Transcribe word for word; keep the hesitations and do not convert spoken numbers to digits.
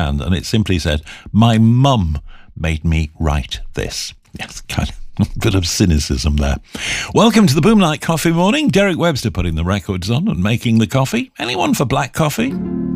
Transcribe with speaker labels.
Speaker 1: band, and it simply said, "My mum made me write this." Yes, kind of. A bit of cynicism there. Welcome to the Boomlight Coffee Morning. Derek Webster putting the records on and making the coffee. Anyone for black coffee?